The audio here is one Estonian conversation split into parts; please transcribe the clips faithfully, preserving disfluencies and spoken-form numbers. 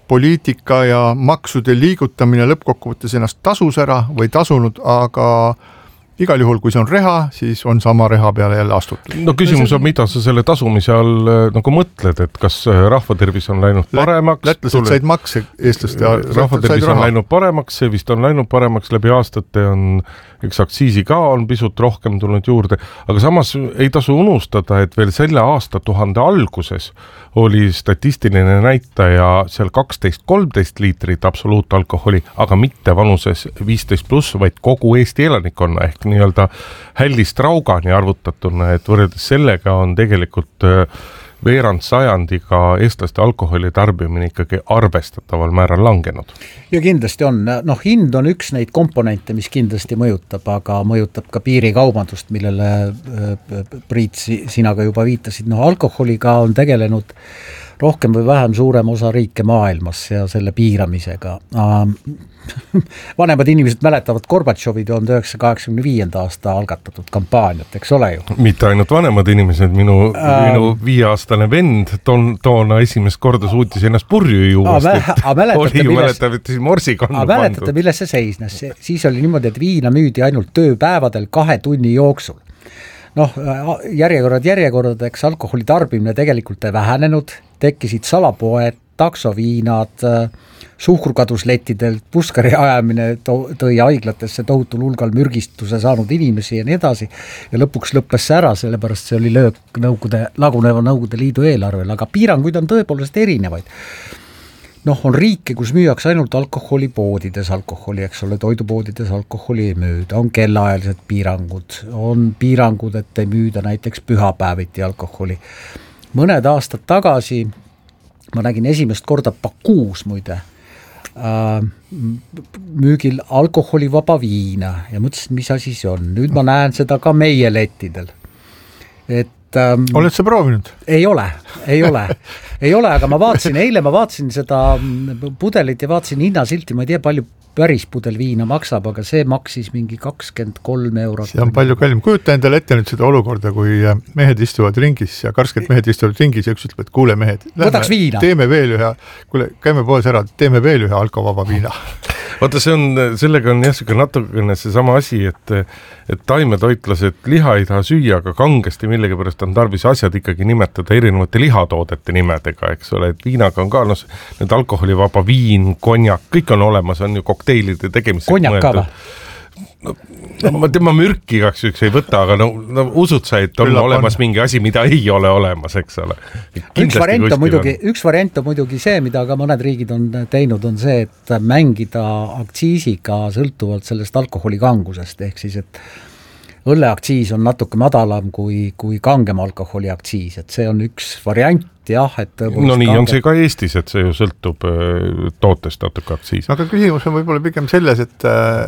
poliitika ja maksude liigutamine lõppkokkuvõttes ennast tasus ära või tasunud, aga igal juhul, kui see on reha, siis on sama reha peale jälle astutud. No küsimus on, mida sa selle tasumise all nagu mõtled, et kas rahvatervis on läinud paremaks? Lätlased said makse eestlaste ja rahvatervis on läinud paremaks, see vist on läinud paremaks läbi aastate, on üks aktsiisi ka on pisut rohkem tulnud juurde, aga samas ei tasu unustada, et veel selle aastatuhande alguses oli statistiline näitaja seal kaksteist kolmteist liitrit absoluutalkoholi, aga mitte vanuses viisteist pluss, vaid kogu Eesti elanikkonna ehk nii-öelda hällist raugani arvutatuna, et võrreldes sellega on tegelikult veerand sajandiga eestlaste alkoholi tarbimine ikkagi arvestataval määral langenud. Ja kindlasti on, noh hind on üks neid komponente, mis kindlasti mõjutab, aga mõjutab ka piirikaubandust, millele Priit sina ka juba viitasid. No alkoholiga on tegelenud rohkem või vähem suurem osa riike maailmas ja selle piiramisega. Vanemad inimesed mäletavad Gorbatšovi tuhande üheksasaja kaheksakümne viienda aasta algatatud kampaaniat, eks ole ju? Mitte ainult vanemad inimesed, minu, ähm, minu viieaastane vend ton, toona esimest korda suutis ennast purju juuast, et oli ju mäletab, morsi kannu pandud. Mäletate, milles see seisnes? Siis oli niimoodi, et viina müüdi ainult tööpäevadel kahe tunni jooksul. Noh, järjekorrad järjekordadeks alkoholi tarbimine tegelikult ei vähenenud, tekkisid salapoed, taksoviinad, suhkrukaduslettidelt, puskari ajamine tõi haiglatesse tohutul hulgal mürgistuse saanud inimesi ja nii edasi ja lõpuks lõppes see ära, sellepärast see oli löök nõukogude, laguneva Nõukogude Liidu eelarvel, aga piiranguid on tõepoolest erinevaid. Noh, on riike, kus müüaks ainult alkoholipoodides alkoholi, eks ole, toidupoodides alkoholi ei müüda, on kellaajalised piirangud, on piirangud, et ei müüda näiteks pühapäeviti alkoholi. Mõned aastad tagasi ma nägin esimest korda Bakuus muide äh, müügil alkoholivaba viina ja mõtlesin, mis asi see on. Nüüd ma näen seda ka meie lettidel. Et Ähm, oled sa proovinud? Ei ole, ei ole, ei ole, aga ma vaatasin, eile ma vaatasin seda pudelit ja vaatasin hinnasilti, ma ei tea palju päris pudel viina maksab, aga see maksis mingi kakskümmend kolm eurot. See on palju kallim. Kujuta endale ette nüüd seda olukorda, kui mehed istuvad ringis ja karsked mehed istuvad ringis ja üks ütleb, et kuule mehed, lähme, teeme veel ühe, kuule, käime poes ära, teeme veel ühe alkovaba viina. Vaata, see on, sellega on jah natukene see sama asi, et, et taimetoitlased liha ei taha süüa, aga kangesti millegi pärast on tarvis asjad ikkagi nimetada erinevate lihatoodete nimedega, eks ole, et viinaga on ka, no need alkoholivaba viin, konjak, kõik on olemas, on ju kokteilide tegemiseks konjak ka või? No, no, ma tema mürki igaks üks ei võta, aga no, no usud sa, et on Küllap olemas on. Mingi asi, mida ei ole olemas, eks ole. Üks variant, on muidugi, üks variant on muidugi see, mida ka mõned riigid on teinud, on see, et mängida aktsiisiga sõltuvalt sellest alkoholikangusest, ehk siis, et õlleaktsiis on natuke madalam kui, kui kangem alkoholi aktsiis, et see on üks variant, jah, et no nii kange... on see ka Eestis, et see ju sõltub tootest natuke aktsiis. Aga küsimus on võib-olla pigem selles, et,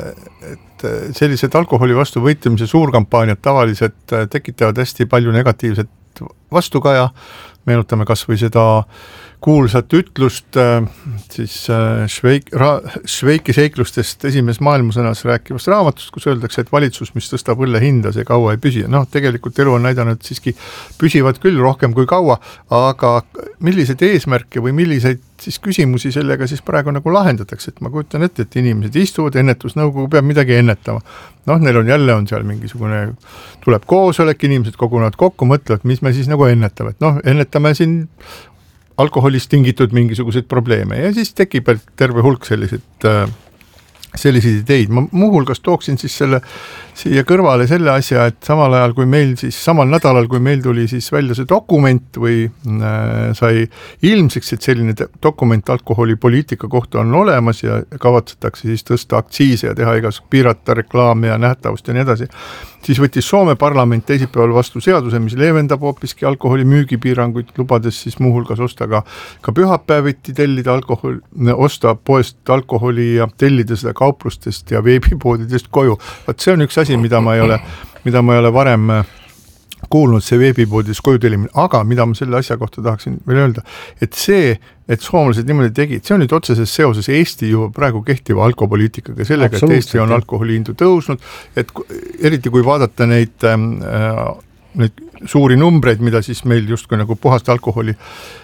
et sellised alkoholi vastu võitlemise suurkampaaniad tavaliselt tekitavad hästi palju negatiivset vastukaja. Meenutame kas või seda kuulsat ütlust siis Šveik, ra, Šveiki seiklustest esimeses maailmasõnas rääkivast raamatust, kus öeldakse, et valitsus, mis tõstab õlle hinda, see kaua ei püsi. Noh, tegelikult elu on näidanud siiski püsivad küll rohkem kui kaua, aga milliseid eesmärke või milliseid siis küsimusi sellega siis praegu nagu lahendatakse, et ma kujutan ette, et inimesed istuvad, ennetusnõukogu peab midagi ennetama. Noh, neil on jälle on seal mingisugune, tuleb koosolek, inimesed kogunevad kokku, mõtlevad, mis me siis nagu ennetame, et noh, ennetame siin alkoholist tingitud mingisuguseid probleeme ja siis tekib terve hulk sellised selliseid ideid. Ma muuhulgas tooksin siis selle siia kõrvale selle asja, et samal ajal kui meil siis, samal nädalal, kui meil tuli siis välja see dokument või äh, sai ilmseks, et selline dokument alkoholipoliitika kohta on olemas ja kavatsetakse siis tõsta aktsiise ja teha igas piirata reklaami ja nähtavust ja nii edasi, siis võttis Soome parlament teisipäeval vastu seaduse, mis leevendab hoopiski alkoholi müügipiiranguid, lubades siis muuhulgas osta ka, ka pühapäeviti tellida alkohol, osta poest alkoholi ja tellida seda kauplustest ja veebipoodidest koju. Vaat see on üks asi, mida ma ei ole, mida ma ei ole varem kuulnud, see veebipoodidest koju tellimine, aga mida ma selle asja kohta tahaksin veel öelda, et see, et soomlased niimoodi tegid, see on nüüd otseses seoses Eesti ju praegu kehtiva alkopoliitikaga, sellega, et Eesti on alkoholihindu tõusnud, et eriti kui vaadata neid, äh, neid suuri numbreid, mida siis meil justkui nagu puhast alkoholi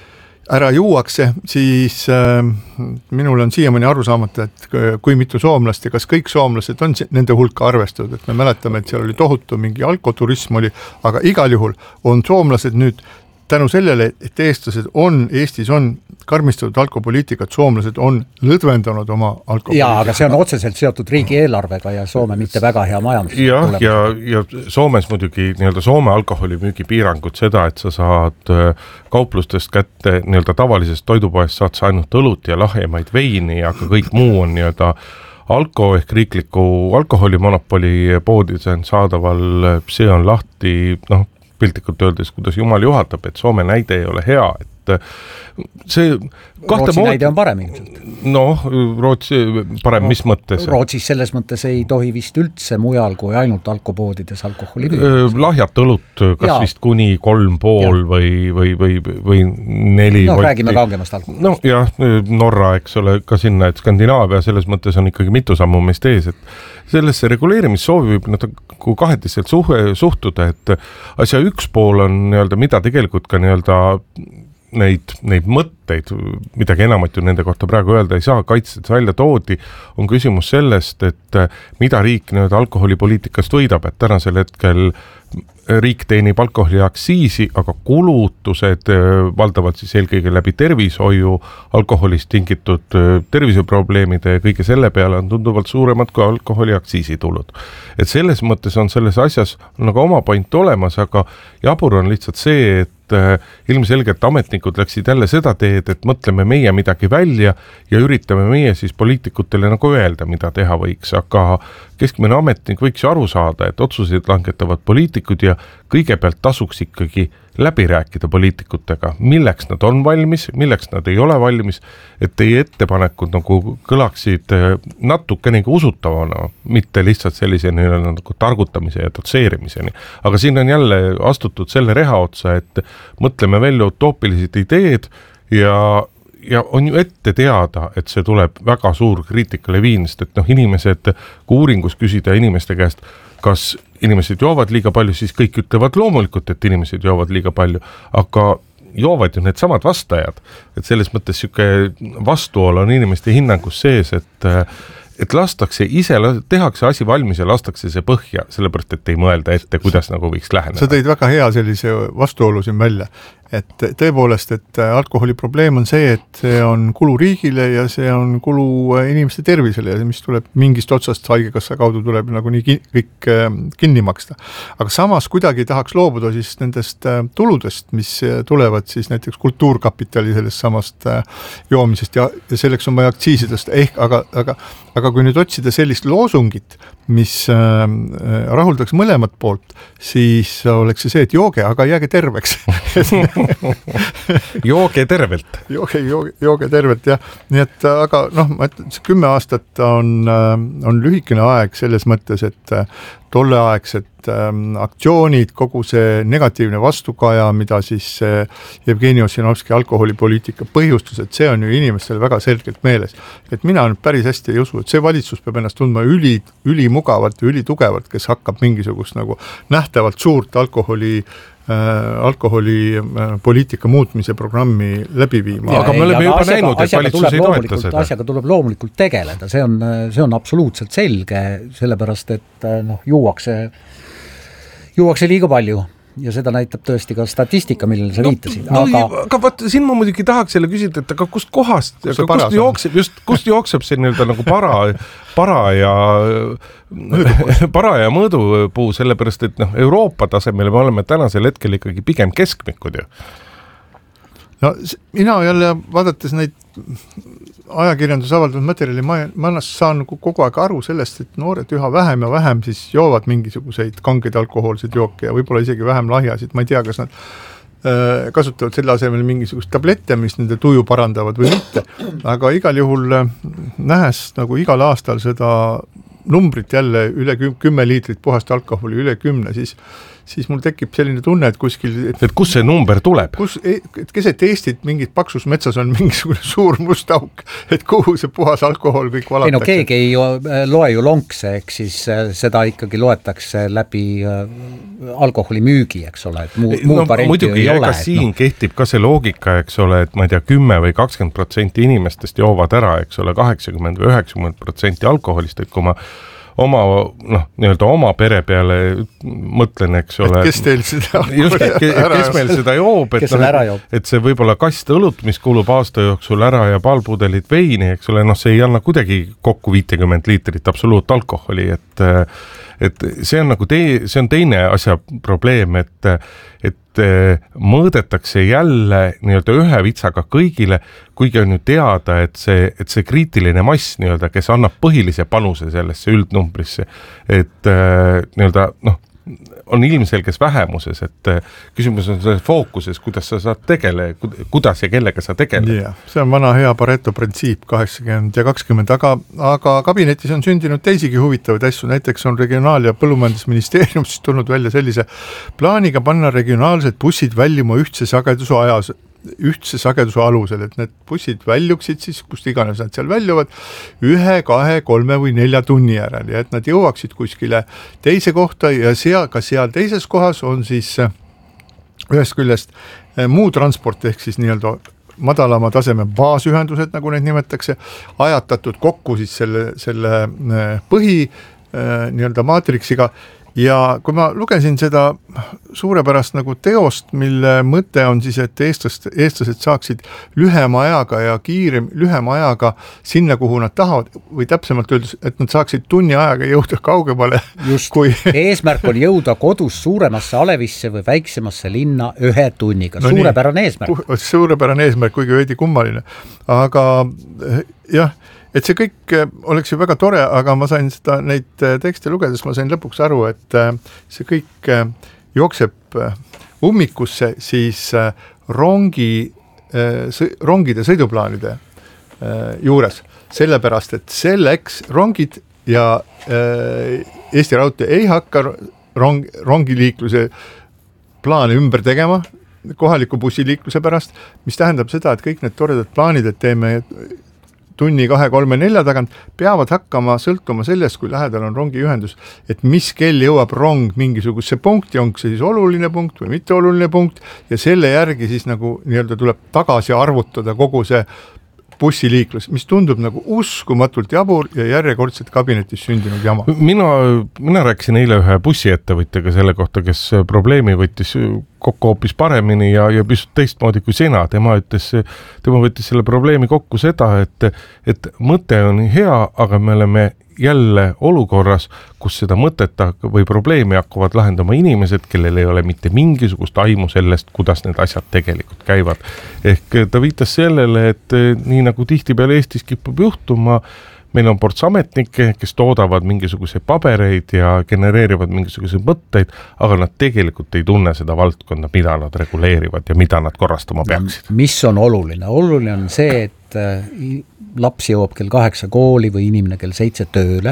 ära juuakse, siis äh, minul on siiamaani aru saamata, et kui mitu soomlast ja kas kõik soomlased on nende hulka arvestatud, et me mäletame, et seal oli tohutu mingi alkoturism oli, aga igal juhul on soomlased nüüd tänu sellele, et eestlased on, Eestis on karmistatud alkopoliitikat, soomlased on lõdvendanud oma alkopoliitikat. Jaa, aga see on otseselt seotud riigieelarvega ja Soome mitte väga hea majandus. Jah, ja, ja Soomes muidugi nii-öelda Soome alkoholimüügi piirangud seda, et sa saad kauplustest kätte nii-öelda tavalisest toidupoest saad sa ainult õlut ja lahjemaid veini, aga kõik muu on nii-öelda alko ehk riikliku alkoholimonopoli poodides on saadaval, see on lahti, noh, piltlikult öeldes, kuidas jumal juhatab, et Soome näide ei ole hea, et see Rootsi moodi... näide on parem ilmselt. Noh, Rootsi parem no, mis mõttes? Rootsis selles mõttes ei tohi vist üldse mujal kui ainult alkopoodides alkoholi müüa. Lahjat õlut, kas ja. Vist kuni kolm pool ja. või, või, või, või neli. No volti. Räägime kangemast alkoholist. No jah, Norra, eks ole, ka sinna, et Skandinaavia selles mõttes on ikkagi mitu sammu meist ees, et sellesse reguleerimissoovi võib nagu kahetistelt suhe, suhtuda, et asja üks pool on nii-öelda, mida tegelikult ka nii-öelda neid, neid mõtteid, midagi enamat ju nende kohta praegu öelda ei saa, kaitsed välja toodi, on küsimus sellest, et mida riik nii-öelda alkoholipoliitikast võidab, et tänasel hetkel riik teenib alkoholiaktsiisi, aga kulutused valdavalt siis eelkõige läbi tervishoiu, alkoholist tingitud terviseprobleemide ja kõige selle peale on tunduvalt suuremad kui alkoholiaktsiisi tulud. Et selles mõttes on selles asjas nagu oma point olemas, aga jabur on lihtsalt see, et ilmselgelt ametnikud läksid jälle seda teed, et mõtleme meie midagi välja ja üritame meie siis poliitikutele nagu öelda, mida teha võiks, aga keskmine ametnik võiks ju aru saada, et otsuseid langetavad poliitikud ja kõigepealt tasuks ikkagi läbi rääkida poliitikutega, milleks nad on valmis, milleks nad ei ole valmis, et teie ettepanekud nagu kõlaksid natukenegi usutavana, mitte lihtsalt sellise nagu targutamise ja dotseerimiseni. Aga siin on jälle astutud selle reha otsa, et mõtleme välja utoopilised ideed ja ja on ju ette teada, et see tuleb väga suur kriitikale viinist, et noh, inimesed, kui uuringus küsida inimeste käest, kas inimesed joovad liiga palju, siis kõik ütlevad loomulikult, et inimesed joovad liiga palju, aga joovad ju need samad vastajad, et selles mõttes siuke vastuol on inimeste hinnangus sees, et et lastakse ise, tehakse asi valmis ja lastakse see põhja, sellepärast, et ei mõelda ette, kuidas nagu võiks läheneda. Sa tõid väga hea sellise vastuolu siin välja, et tõepoolest, et alkoholi probleem on see, et see on kulu riigile ja see on kulu inimeste tervisele ja mis tuleb mingist otsast haigekassa kaudu tuleb nagu nii kõik kinni maksta. Aga samas kuidagi tahaks loobuda siis nendest tuludest, mis tulevad siis näiteks kultuurkapitali sellest samast joomisest ja, ja selleks on vaja aktsiisidest, ehk aga, aga, aga kui nüüd otsida sellist loosungit, mis äh, rahuldaks mõlemat poolt, siis oleks see see, et jooge, aga jääge terveks. jooge tervelt. Jooge, jooge, jooge tervelt, jah. Nii et, aga noh, ma ütlen, see kümme aastat on, on lühikene aeg selles mõttes, et tolleaegsed ähm, aktsioonid, kogu see negatiivne vastukaja, mida siis äh, Jevgeni Ossinovski alkoholipoliitika põhjustus, et see on ju inimestele väga selgelt meeles. Et mina nüüd päris hästi ei usu, et see valitsus peab ennast tundma üli, ülimugavalt ja ülitugevalt, kes hakkab mingisugust nagu nähtavalt suurt alkoholi alkoholipoliitika muutmise programmi läbi viima. Ja, aga me oleme juba näinud, et valitsus ei toeta seda. Asjaga tuleb loomulikult tegeleda, see on, see on absoluutselt selge, sellepärast, et noh, juuakse, juuakse liiga palju. Ja seda näitab tõesti ka statistika, millele sa no, viitasid. No, aga aga vaat, siin ma muidugi tahaks selle küsida, et aga kust kohast, aga kust jookseb, just, kust jookseb see nii-öelda nagu para, para ja para ja mõõdupuu, sellepärast, et noh, Euroopa tasemel me oleme tänasel hetkel ikkagi pigem keskmikud ju. No mina jälle vaadates neid ajakirjandus avaldatud materjali, ma, ma saan kogu aeg aru sellest, et noored üha vähem ja vähem siis joovad mingisuguseid kangeid alkohoolseid jooke ja võib-olla isegi vähem lahjasid, ma ei tea, kas nad äh, kasutavad selle asemel mingisugust tablette, mis nende tuju parandavad või mitte, aga igal juhul äh, nähes nagu igal aastal seda numbrit jälle üle kümme liitrit puhast alkoholi, üle kümne, siis siis mul tekib selline tunne, et kuskil et, et kus see number tuleb? Kus, et keset Eestit mingit paksus metsas on mingisugune suur must auk, et kuhu see puhas alkohol kõik valatakse. Ei no keegi ei ju, loe ju lonkse, ehk siis seda ikkagi loetakse läbi alkoholi müügi, eks ole, et muu, no, muud varianti ei ole. Siin no. kehtib ka see loogika, eks ole, et ma ei tea, kümme või kakskümmend protsenti inimestest joovad ära, eks ole, kaheksakümmend või üheksakümmend protsenti alkoholist, et kui ma oma, noh, nii-öelda oma pere peale mõtlen, eks ole. Et kes teil seda just, et, kes meil seda joob, et, no, et see võib-olla kast õlut, mis kulub aasta jooksul ära ja paalpudelit veini, eks ole, noh, see ei anna kuidagi kokku viitekümmet liitrit absoluutalkoholi, et et see on nagu tee, see on teine asja probleem, et, et mõõdetakse jälle nii-öelda ühe vitsaga kõigile, kuigi on ju teada, et see, et see kriitiline mass nii-öelda, kes annab põhilise panuse sellesse üldnumbrisse, et nii-öelda, noh, on ilmselges vähemuses, et küsimus on selles fookuses, kuidas sa saad tegele, kuidas ja kellega sa tegeled. Yeah, see on vana hea Pareto printsiip kaheksakümmend ja kakskümmend, aga, aga kabinetis on sündinud teisigi huvitavaid asju, näiteks on Regionaal- ja Põllumajandusministeeriumist tulnud välja sellise plaaniga panna regionaalsed bussid väljuma ühtse sageduse ajas, ühtse sageduse alusel, et need bussid väljuksid siis, kust iganes nad seal väljuvad, ühe, kahe, kolme või nelja tunni järel ja et nad jõuaksid kuskile teise kohta ja seal, ka seal teises kohas on siis ühest küljest muu transport ehk siis nii-öelda madalama taseme baasühendused, nagu neid nimetakse, ajatatud kokku siis selle, selle põhi nii-öelda maatriksiga. Ja kui ma lugesin seda suurepärast nagu teost, mille mõte on siis, et eestlast, eestlased saaksid lühema ajaga ja kiirem, lühema ajaga sinna, kuhu nad tahavad, või täpsemalt öeldes, et nad saaksid tunni ajaga jõuda kaugemale. Just, kui... eesmärk on jõuda kodus suuremasse Alevisse või väiksemasse linna ühe tunniga. No suurepärane nii, eesmärk. Suurepärane eesmärk, kuigi veidi kummaline. Aga jah, et see kõik oleks ju väga tore, aga ma sain seda, neid tekste lugedes, ma sain lõpuks aru, et see kõik jookseb ummikusse siis rongi, rongide sõiduplaanide juures. Sellepärast, et selleks rongid ja Eesti Raudtee ei hakka rong, rongiliikluse plaane ümber tegema kohaliku bussiliikluse pärast, mis tähendab seda, et kõik need toredad plaanid, et teeme tunni, kahe, kolme, nelja tagant, peavad hakkama sõltuma sellest, kui lähedal on rongiühendus, et mis kell jõuab rong mingisuguse punkti, on see siis oluline punkt või mitte oluline punkt, ja selle järgi siis nagu nii-öelda tuleb tagasi arvutada kogu see bussiliiklus, mis tundub nagu uskumatult jabur ja järjekordselt kabinetis sündinud jama. Mina, mina rääkisin eile ühe bussiettevõtjaga selle kohta, kes probleemi võttis kokku hoopis paremini ja, ja pisut teistmoodi kui sina. Tema ütles, tema võttis selle probleemi kokku seda, et, et mõte on hea, aga me oleme jälle olukorras, kus seda mõtet või probleemi hakkavad lahendama inimesed, kellel ei ole mitte mingisugust aimu sellest, kuidas need asjad tegelikult käivad. Ehk ta viitas sellele, et nii nagu tihtipeale Eestis kipub juhtuma, meil on ports ametnikke, kes toodavad mingisuguseid pabereid ja genereerivad mingisuguseid mõtteid, aga nad tegelikult ei tunne seda valdkonda, mida nad reguleerivad ja mida nad korrastama peaksid. Mis on oluline? Oluline on see, et laps jõuab kell kaheksa kooli või inimene kell seitse tööle.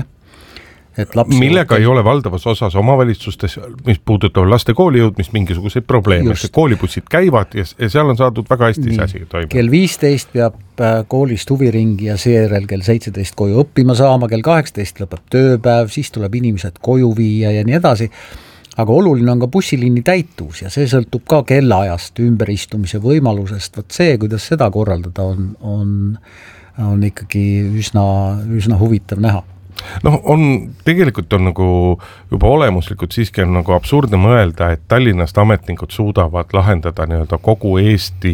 Et laps millega jõuab... ei ole valdavas osas omavalitsustes, mis puudutab laste kooli jõudmist, mingisuguseid probleeme. Koolibussid käivad ja seal on saadud väga hästi see asi toimub. Kell viisteist peab koolist huviringi ja seejärel kell seitseteist koju õppima saama, kell kaheksateist lõpeb tööpäev, siis tuleb inimesed koju viia ja nii edasi. Aga oluline on ka bussiliini täitus ja see sõltub ka kellaajast, ümberistumise võimalusest. Võt see, kuidas seda korraldada, on, on, on ikkagi üsna, üsna huvitav näha. Noh, on, tegelikult on nagu juba olemuslikult siiski on nagu absurdne mõelda, et Tallinnast ametnikud suudavad lahendada nii-öelda kogu Eesti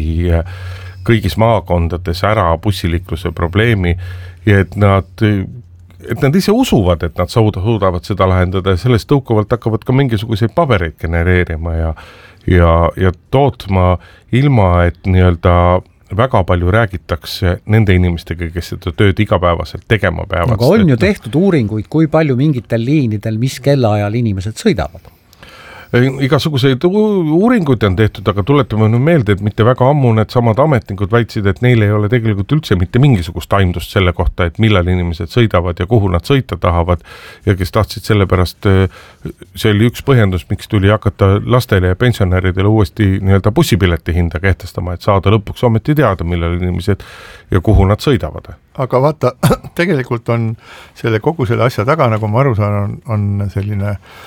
kõigis maakondades ära bussiliikluse probleemi ja et nad et nad ise usuvad, et nad suudavad seda lahendada ja sellest tõukavalt hakkavad ka mingisuguseid pabereid genereerima ja, ja, ja tootma ilma, et nii-öelda väga palju räägitakse nende inimestega, kes seda tööd igapäevaselt tegema peavad. Aga on ju tehtud uuringuid, kui palju mingitel liinidel, mis kellaajal inimesed sõidavad? igasuguseid uuringuid on tehtud, aga tuletame nüüd meelde, et mitte väga ammu need samad ametnikud väitsid, et neil ei ole tegelikult üldse mitte mingisugust aimdust selle kohta, et millal inimesed sõidavad ja kuhu nad sõita tahavad ja kes tahtsid sellepärast, see oli üks põhjendus, miks tuli hakata lastele ja pensionäridele uuesti nii-öelda bussipileti hinda kehtestama, et saada lõpuks ometi teada, millal inimesed ja kuhu nad sõidavad. Aga vaata, tegelikult on selle kogu selle asja taga, nagu ma aru saan, on, on selline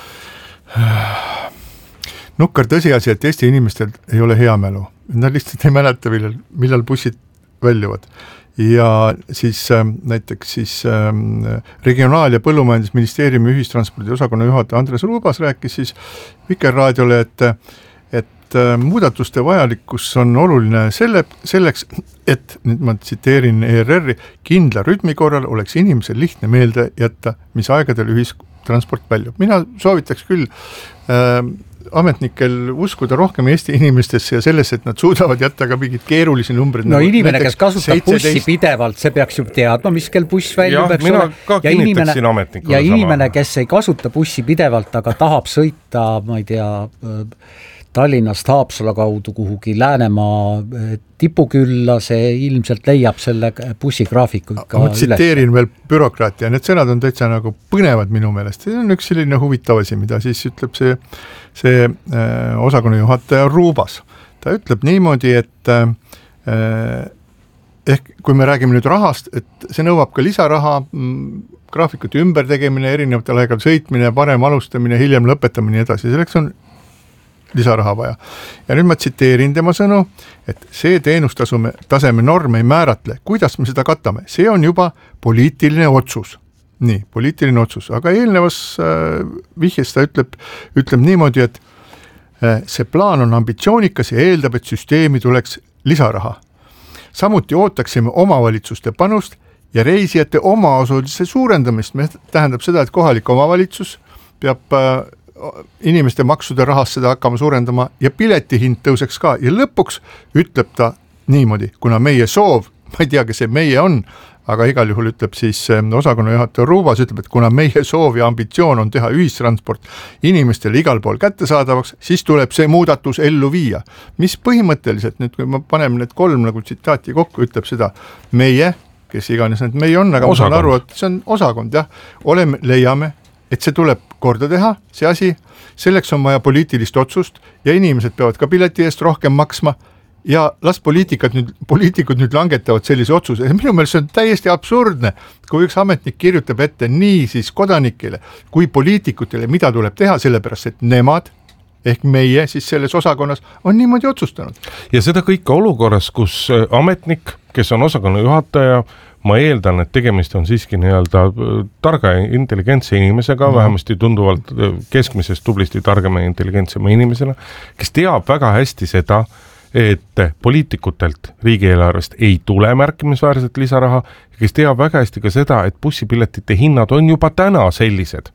nukker tõsiasi, et Eesti inimestel ei ole hea mälu. Nad lihtsalt ei mäleta, millal, millal bussid väljuvad. Ja siis äh, näiteks siis äh, Regionaal- ja Põllumajandusministeeriumi ühistranspordi osakonna juhataja Andres Ruubas rääkis siis Vikerraadiole, et et muudatuste vajalikkus on oluline selle, selleks, et nüüd ma tsiteerin E R R-i, kindla rütmi korral oleks inimesel lihtne meelde jätta, mis aegadel ühistransport väljub. Mina soovitaks küll äh, ametnikel uskuda rohkem Eesti inimestesse ja sellesse, et nad suudavad jätta ka mingid keerulisi numbrid. No nagu inimene, kes kasutab seitseteist bussi pidevalt, see peaks ju teadma, mis kell buss väljub, eks ole. Ja inimene, ja inimene kes ei kasuta bussi pidevalt, aga tahab sõita, ma ei tea, Tallinnast Haapsala kaudu kuhugi Läänemaa tipukülla, see ilmselt leiab selle bussigraafiku ikka ma tsiteerin veel bürokraati ja need sõnad on täitsa nagu põnevad minu meelest. See on üks selline huvitav asi, mida siis ütleb see, see äh, osakonna juhataja Ruubas. Ta ütleb niimoodi, et äh, ehk kui me räägime nüüd rahast, et see nõuab ka lisaraha, graafikute ümbertegemine, erinevatel aegal sõitmine, parem alustamine, hiljem lõpetamine ja edasi. Selleks on lisaraha vaja. Ja nüüd ma tsiteerin tema sõnu, et see teenustasume taseme norm ei määratle, kuidas me seda katame. See on juba poliitiline otsus. Nii, poliitiline otsus. Aga eelnevas äh, vihjes ta ütleb, ütleb niimoodi, et äh, see plaan on ambitsioonikas ja eeldab, et süsteemi tuleks lisaraha. Samuti ootaksime omavalitsuste panust ja reisijate omaosalise suurendamist. Me tähendab seda, et kohalik omavalitsus peab äh, inimeste maksude rahast seda hakkama suurendama ja piletihind tõuseks ka ja lõpuks ütleb ta niimoodi, kuna meie soov, ma ei tea, kes see meie on, aga igal juhul ütleb siis osakonna juhataja Ruubas, ütleb, et kuna meie soov ja ambitsioon on teha ühistransport inimestele igal pool kättesaadavaks, siis tuleb see muudatus ellu viia. Mis põhimõtteliselt, nüüd kui ma paneme need kolm nagu tsitaati kokku, ütleb seda meie, kes iganes need meie on, aga osakond. Ma saan aru, et see on osakond, jah, oleme, leiame, et see tuleb korda teha, see asi, selleks on vaja poliitilist otsust ja inimesed peavad ka pileti eest rohkem maksma ja las poliitikud nüüd, poliitikud nüüd langetavad sellise otsuse. Minu meelest see on täiesti absurdne, kui üks ametnik kirjutab ette nii siis kodanikele kui poliitikutele, mida tuleb teha, sellepärast et nemad ehk meie siis selles osakonnas on niimoodi otsustanud. Ja seda kõike olukorras, kus ametnik, kes on osakonna juhataja, ma eeldan, et tegemist on siiski nii-öelda targa ja intelligentse inimesega, mm. vähemasti tunduvalt keskmisest tublisti targema ja intelligentsema inimesena, kes teab väga hästi seda, et poliitikutelt riigieelarvest ei tule märkimisväärselt lisaraha, kes teab väga hästi ka seda, et bussipiletite hinnad on juba täna sellised,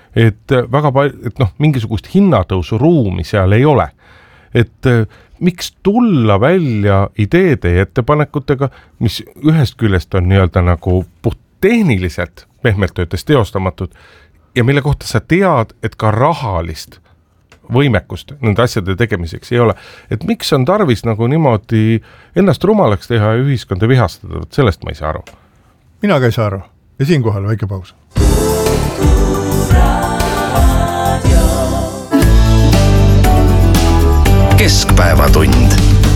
et väga palju, et noh, mingisugust hinnatõusu ruumi seal ei ole. Et miks tulla välja ideede ja ettepanekutega, mis ühest küljest on nii-öelda nagu puht tehniliselt pehmelt töötes teostamatud ja mille kohta sa tead, et ka rahalist võimekust nende asjade tegemiseks ei ole. Et miks on tarvis nagu niimoodi ennast rumalaks teha ja ühiskonda vihastada, sellest ma ei saa aru. Mina ka ei saa aru. Ja siinkohal väike paus. Keskpäevatund.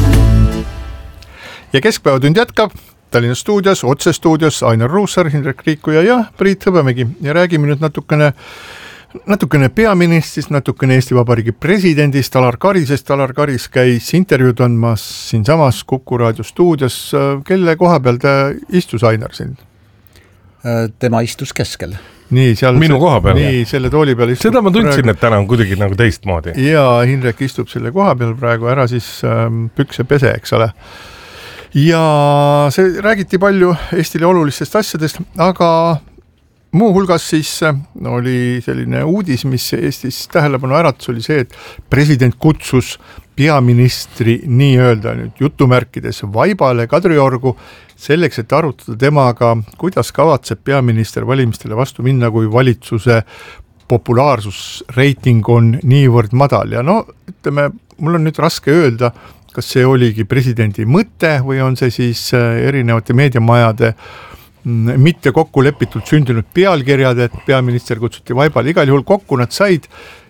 Ja Keskpäevatund jätkab Tallinna stuudios, otse stuudios Ainar Ruussaar, Hindrek Riikuja ja Priit Hõbemägi ja räägime nüüd natukene natukene peaministrist, natukene Eesti Vabariigi presidendist Alar Karisest. Alar Karis käis intervjuud andmas siin samas Kuku raadio stuudios. Kelle koha peal ta istus, Ainar, siin? Tema istus keskel. Nii, seal minu see, koha peal. Nii, selle tooli peal istub. Seda ma tundsin, praegu, et täna on kuidagi nagu teistmoodi. Ja Hindrek istub selle koha peal praegu, ära siis ähm, pükse pese, eks ole. Ja see räägiti palju Eestile olulistest asjadest, aga muu hulgas siis oli selline uudis, mis Eestis tähelepanu äratus, oli see, et president kutsus peaministri nii-öelda nüüd jutumärkides vaibale Kadriorgu selleks, et arutada temaga, kuidas kavatseb peaminister valimistele vastu minna, kui valitsuse populaarsusreiting on niivõrd madal ja no ütleme, mul on nüüd raske öelda, kas see oligi presidendi mõte või on see siis erinevate meediamajade mitte kokku lepitult sündinud pealkirjad, et peaminister kutsuti vaibale, igal juhul kokku nad said.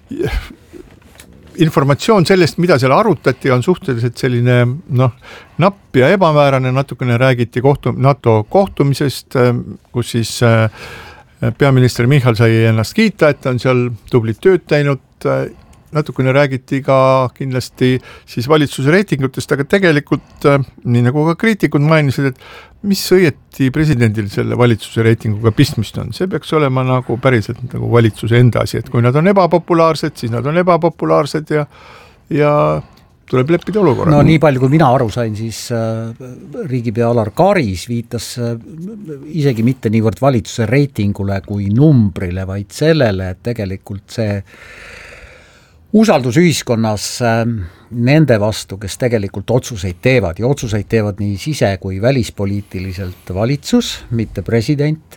Informatsioon sellest, mida seal arutati, on suhteliselt selline noh, napp ja ebamäärane, natukene räägiti kohtu, NATO kohtumisest, kus siis peaminister Michal sai ennast kiita, et on seal tublit tööd teinud, natukene räägiti ka kindlasti siis valitsuse reitingutest, aga tegelikult nii nagu ka kriitikud mainisid, et mis õieti presidendil selle valitsuse reitinguga pistmist on, see peaks olema nagu päriselt nagu valitsuse enda asi, et kui nad on ebapopulaarsed, siis nad on ebapopulaarsed ja, ja tuleb leppida olukorra. No nii palju, kui mina aru sain, siis riigipea Alar Karis viitas isegi mitte niivõrd valitsuse reitingule kui numbrile, vaid sellele, et tegelikult see usaldus ühiskonnas nende vastu, kes tegelikult otsuseid teevad ja otsuseid teevad nii sise- kui välispoliitiliselt valitsus, mitte president,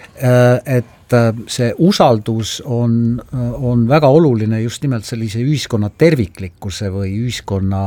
et see usaldus on, on väga oluline just nimelt sellise ühiskonna terviklikkuse või ühiskonna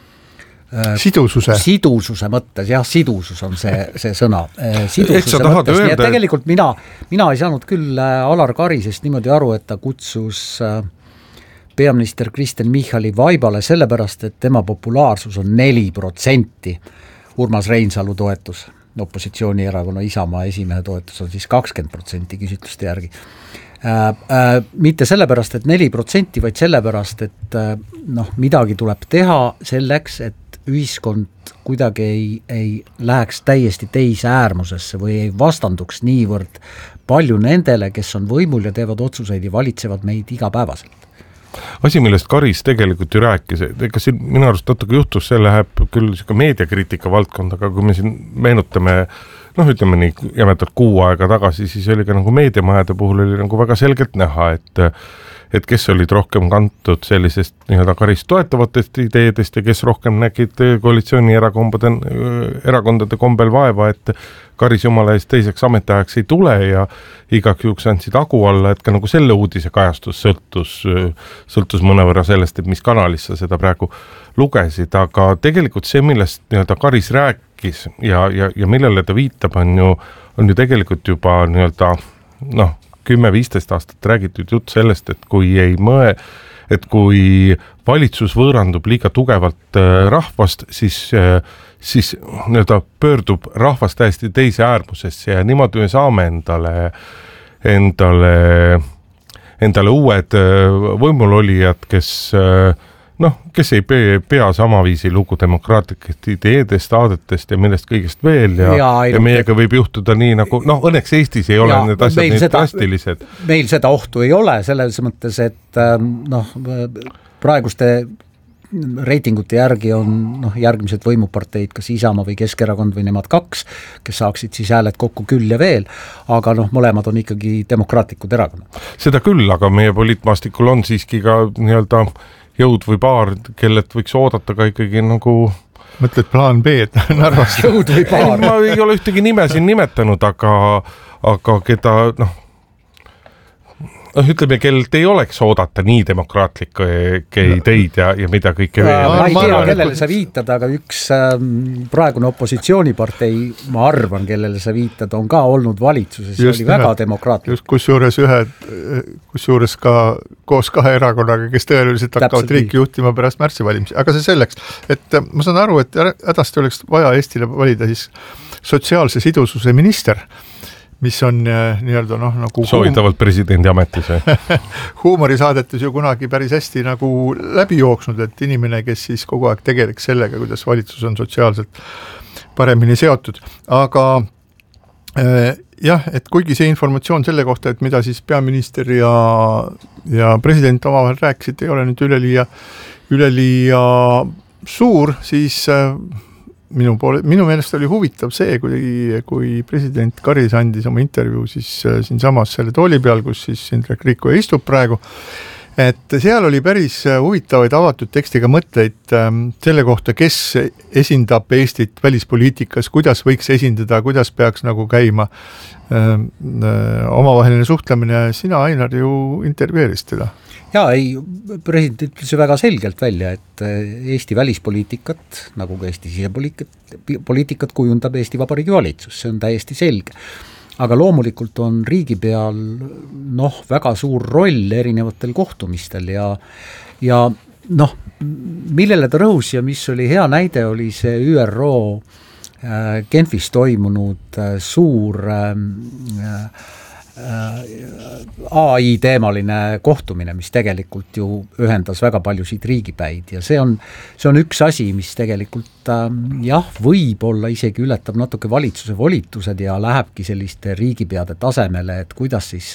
sidususe. sidususe mõttes, jah, sidusus on see, see sõna. Sidususe mõttes, nii et tegelikult mina, mina ei saanud küll Alar Karisest niimoodi aru, et ta kutsus peaminister Kristen Michali vaibale sellepärast, et tema populaarsus on neli protsenti. Urmas Reinsalu toetus, opositsioonierakonna Isamaa esimehe toetus on siis kakskümmend protsenti küsitluste järgi. Äh, äh, mitte sellepärast, et neli protsenti, vaid sellepärast, et äh, noh, midagi tuleb teha selleks, et ühiskond kuidagi ei, ei läheks täiesti teise äärmusesse või ei vastanduks niivõrd palju nendele, kes on võimul ja teevad otsuseid ja valitsevad meid igapäevaselt. Asi, millest Karis tegelikult ju rääkis, ega siin minu arust natuke juhtus, see läheb küll meediakriitika valdkonda, aga kui me siin meenutame, noh ütleme nii jämetalt kuu aega tagasi, siis oli ka nagu meediamajade puhul oli nagu väga selgelt näha, et et kes olid rohkem kantud sellisest nii-öelda Karist toetavatest ideedest ja kes rohkem nägid koalitsiooni erakondade, erakondade kombel vaeva, et Karis jumala eest teiseks ametiajaks ei tule ja igaks juhuks andsid agu alla, et ka nagu selle uudise kajastus sõltus, sõltus mõnevõrra sellest, et mis kanalis sa seda praegu lugesid, aga tegelikult see, millest nii-öelda Karis rääkis ja, ja, ja millele ta viitab, on ju, on ju tegelikult juba nii-öelda noh, kümme viisteist aastat räägitud jutt sellest, et kui ei mõe, et kui valitsus võõrandub liiga tugevalt rahvast, siis, siis nii-öelda pöördub rahvast täiesti teise äärmusesse ja niimoodi me saame endale, endale, endale uued võimulolijad, kes noh, kes ei pea, pea samaviisi lugu demokraatlikest ideedest, aadetest ja millest kõigest veel ja, ja, ja meiega võib juhtuda nii nagu, noh õnneks Eestis ei ole ja, need asjad nii drastilised. Meil seda ohtu ei ole, selles mõttes, et noh, praeguste reitingute järgi on noh, järgmised võimuparteid, kas Isamaa või Keskerakond või nemad kaks, kes saaksid siis hääled kokku küll ja veel, aga noh, mõlemad on ikkagi demokraatlikud erakonnad. Seda küll, aga meie poliitmaastikul on siiski ka nii-öelda jõud või paar, kellelt võiks oodata ka ikkagi nagu mõtled plaan B, et Narvas jõud või paar. Ma ei ole ühtegi nime siin nimetanud, aga, aga keda noh, noh, ütleme, kellelt ei oleks oodata nii demokraatlikke ideid ja, ja mida kõike veel. Ma ei tea, kellele sa viitad, aga üks ähm, praegune opositsioonipartei, ma arvan, kellele sa viitad, on ka olnud valitsuses, see oli väga demokraatlik. Kus juures ühe, kus juures ka koos kahe erakonnaga, kes tõenäoliselt hakkavad riiki juhtima pärast märtsi valimisi. Aga see selleks, et ma saan aru, et hädasti oleks vaja Eestile valida siis sotsiaalse sidususe minister, mis on nii-öelda noh nagu soovitavalt presidendi ametis huumorisaadetus ju kunagi päris hästi nagu läbi jooksnud, et inimene, kes siis kogu aeg tegeleks sellega, kuidas valitsus on sotsiaalselt paremini seotud, aga äh, jah, et kuigi see informatsioon selle kohta, et mida siis peaminister ja, ja president omavahel rääkisid, ei ole nüüd üleliia, üleliia suur, siis äh, Minu, poole, minu meelest oli huvitav see, kui, kui president Karis andis oma intervjuu siis siin samas selle tooli peal, kus siis Indrek Riikoja istub praegu, et seal oli päris huvitavaid avatud tekstiga mõtteid selle kohta, kes esindab Eestit välispoliitikas, kuidas võiks esindada, kuidas peaks nagu käima omavaheline suhtlemine. Sina, Ainar, ju intervjueerisid teda. Jaa, ei, president ütles väga selgelt välja, et Eesti välispoliitikat, nagu ka Eesti sisepoliitikat, poliitikat kujundab Eesti Vabariigi valitsus, see on täiesti selge. Aga loomulikult on riigi peal noh, väga suur roll erinevatel kohtumistel ja, ja noh, millele ta rõhus ja mis oli hea näide, oli see Ü R O äh, Genfis toimunud äh, suur äh, A I teemaline kohtumine, mis tegelikult ju ühendas väga paljusid riigipäid ja see on, see on üks asi, mis tegelikult äh, jah, võib-olla isegi ületab natuke valitsuse volitused ja lähebki selliste riigipeade tasemele, et kuidas siis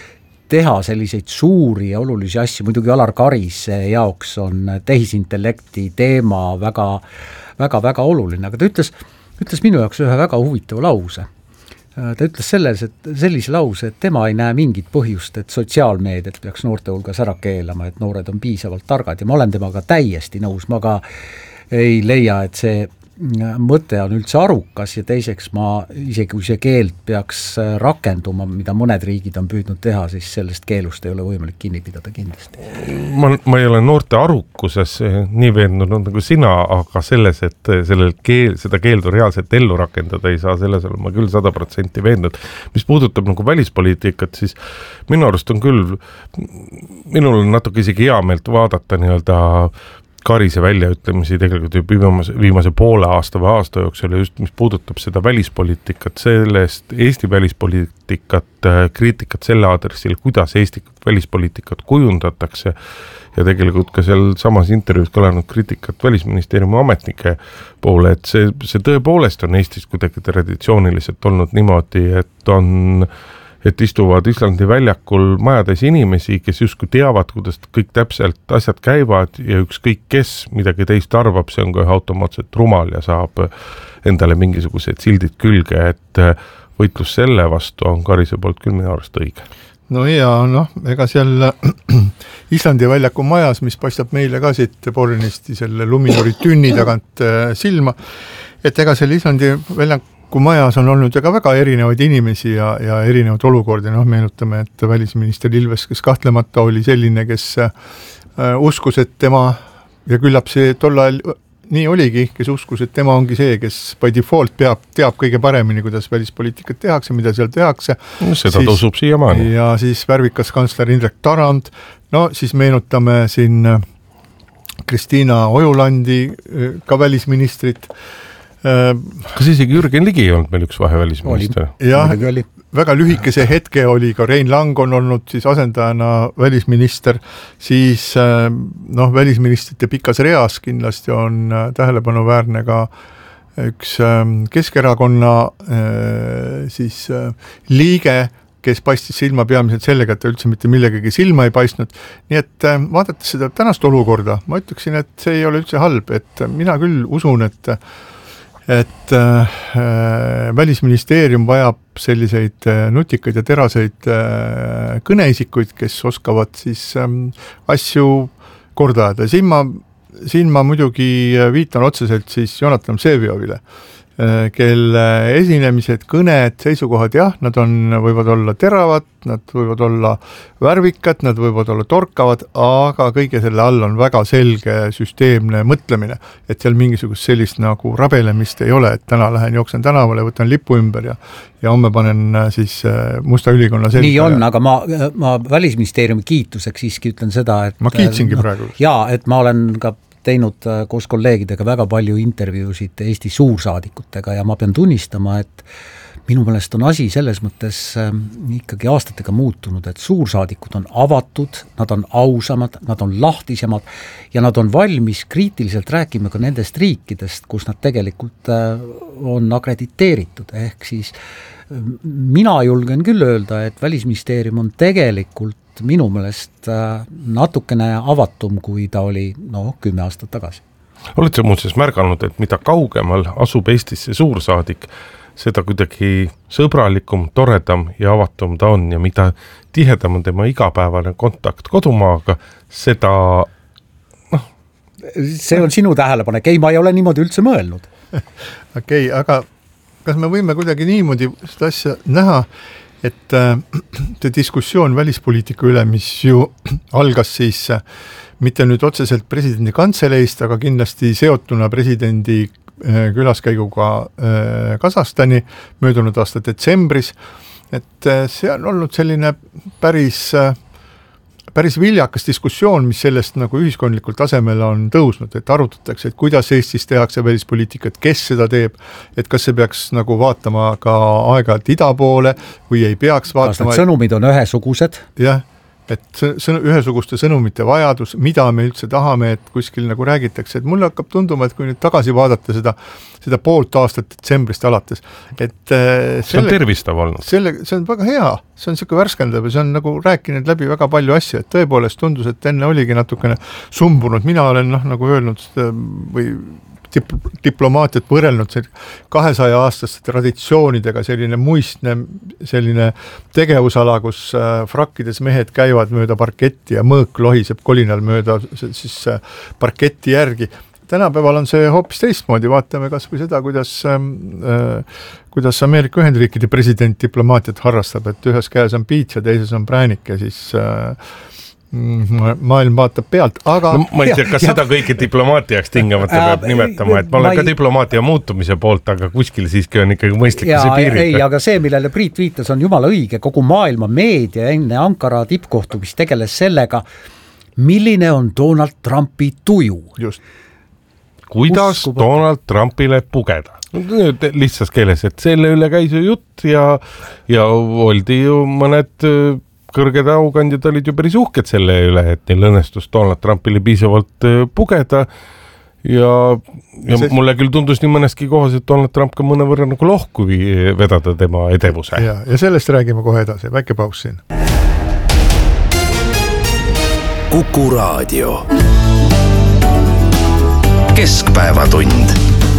teha selliseid suuri ja olulisi asju. Muidugi Alar Karise jaoks on tehisintellekti teema väga, väga, väga oluline, aga ta ütles, ütles minu jaoks ühe väga huvitava lause. Ta ütles selles, et sellise lause, et tema ei näe mingit põhjust, et sotsiaalmeediat peaks noorte hulgas ära keelama, et noored on piisavalt targad ja ma olen temaga täiesti nõus, ma ka ei leia, et see mõte on üldse arukas ja teiseks ma, isegi kui see keeld peaks rakenduma, mida mõned riigid on püüdnud teha, siis sellest keelust ei ole võimalik kinni pidada kindlasti. Ma, ma ei ole noorte arukuses nii veendunud nagu sina, aga selles, et sellel keel, seda keeldu reaalselt ellu rakendada ei saa, selles olen ma küll sada protsenti veendunud. Mis puudutab nagu välispoliitikat, siis minu arust on küll, minul on natuke isegi hea meelt vaadata nii-öelda Karise väljaütlemisi tegelikult viimase, viimase poole aasta või aasta jooksul ja just mis puudutab seda välispoliitikat, sellest Eesti välispoliitikat, kriitikat selle aadressil, kuidas Eesti välispoliitikat kujundatakse ja tegelikult ka seal samas intervjuus kõlanud kriitikat välisministeeriumi ametnike poole, et see, see tõepoolest on Eestis kuidagi traditsiooniliselt olnud niimoodi, et on et istuvad Islandi väljakul majades inimesi, kes justkui teavad, kuidas kõik täpselt asjad käivad ja ükskõik kes midagi teist arvab, see on kohe automaatselt rumal ja saab endale mingisugused sildid külge, et võitlus selle vastu on Karise poolt küll minu arust õige. No ja noh, ega seal Islandi väljaku majas, mis paistab meile ka siit Bornisti selle Luminori tünni tagant silma, et ega selle Islandi väljaku kui majas on olnud ega väga erinevaid inimesi ja, ja erinevaid olukordi, noh meenutame, et välisminister Ilves, kes kahtlemata oli selline, kes äh, uskus, et tema ja küllap see tol ajal nii oligi, kes uskus, et tema ongi see, kes by default peab, teab kõige paremini, kuidas välispoliitikat tehakse, mida seal tehakse. Seda siis, tõusub siiamaani. Ja siis värvikas kantsler Indrek Tarand, no siis meenutame siin Kristiina Ojulandi, ka välisministrit. Kas isegi Jürgen Ligi ei olnud meil üks vahe välisminister? Jah, väga lühikese hetke oli ka Rein Lang on olnud siis asendajana välisminister, siis noh, välisministrite pikas reas kindlasti on tähelepanuväärne ka üks Keskerakonna siis liige, kes paistis silma peamiselt sellega, et ta üldse mitte millegagi silma ei paistnud. Nii et vaadates seda tänast olukorda, ma ütleksin, et see ei ole üldse halb, et mina küll usun, et et äh, välisministeerium vajab selliseid äh, nutikaid ja teraseid äh, kõneisikuid, kes oskavad siis ähm, asju korda ajada. Siin ma, siin ma muidugi viitan otseselt siis Jonatan Vseviovile, äh, kelle esinemised, kõned, seisukohad, jah, nad on, võivad olla teravad, nad võivad olla värvikad, nad võivad olla torkavad, aga kõige selle all on väga selge süsteemne mõtlemine, et seal mingisugust sellist nagu rabelemist ei ole, et täna lähen jooksen tänavale, võtan lipu ümber ja, ja homme panen siis Musta ülikonna selga. Nii on, aga ma, ma välisministeeriumi kiituseks siiski ütlen seda, et ma kiitsingi no, praegu. Jaa, et ma olen ka teinud koos kolleegidega väga palju intervjuusid Eesti suursaadikutega ja ma pean tunnistama, et minu meelest on asi selles mõttes äh, ikkagi aastatega muutunud, et suursaadikud on avatud, nad on ausamad, nad on lahtisemad ja nad on valmis kriitiliselt rääkima ka nendest riikidest, kus nad tegelikult äh, on akrediteeritud, ehk siis äh, mina julgen küll öelda, et välisministeerium on tegelikult minu meelest äh, natukene avatum, kui ta oli no, kümme aastat tagasi. Oled sa muuseas märganud, et mida kaugemal asub Eestisse suursaadik, seda kuidagi sõbralikum, toredam ja avatum ta on ja mida tihedam on tema igapäevane kontakt kodumaaga, seda noh. See on sinu tähelepanek, ei, ma ei ole niimoodi üldse mõelnud. Okei, okay, aga kas me võime kuidagi niimoodi seda asja näha, et see diskussioon välispoliitika üle, mis ju algas siis mitte nüüd otseselt presidendi kantseleist, aga kindlasti seotuna presidendi külaskäiguga Kasahstani möödunud aasta detsembris, et see on olnud selline päris, päris viljakas diskussioon, mis sellest nagu ühiskondlikul tasemel on tõusnud, et arutatakse, et kuidas Eestis tehakse välispoliitikat, kes seda teeb, et kas see peaks nagu vaatama ka aeg-ajalt ida poole või ei peaks vaatama. Kas need sõnumid on ühesugused? Jah, et sõn, ühesuguste sõnumite vajadus, mida me üldse tahame, et kuskil nagu räägitakse, et mulle hakkab tunduma, et kui nüüd tagasi vaadata seda, seda poolt aastat detsembrist alates, et selle, see on tervistav olnud. Selle, see on väga hea, see on siuke värskendav ja see on nagu rääkinud läbi väga palju asju, et tõepoolest tundus, et enne oligi natukene sumbunud, mina olen noh, nagu öelnud või dip- diplomaatiat võrrelnud kahesaja aastaste traditsioonidega, selline muistne selline tegevusala, kus frakkides mehed käivad mööda parketti ja mõõk lohiseb kolinal mööda siis parketti järgi. Tänapäeval on see hoopis teistmoodi, vaatame kas või seda, kuidas, äh, kuidas Ameerika Ühendriikide president diplomaatiat harrastab, et ühes käes on piits ja teises on präänik ja siis äh, maailm vaatab pealt, aga no, ma ei tea, kas ja, seda kõike diplomaatiaks tingamata äh, peab nimetama, et ma olen ma ka ei... diplomaatia muutumise poolt, aga kuskil siiski on ikkagi mõistlik see piirita. Ei, aga see, millele Priit viitas, on jumala õige, kogu maailma meedia enne Ankara tippkohtumist tegeles sellega, milline on Donald Trumpi tuju. Just. Kuidas Uskubat. Donald Trumpile pugeda? Lihtsas keeles, et selle üle käis ju jutt ja, ja oldi ju mõned kõrged aukandjad olid ju päris uhked selle üle, et neil õnnestus Donald Trumpile piisavalt pugeda ja, ja see... mulle küll tundus nii mõneski kohas, et Donald Trump ka mõne võrra nagu lohku vedada tema edevuse. Ja, ja sellest räägime kohe edasi, väike paus siin. Kuku Raadio. Keskpäevatund.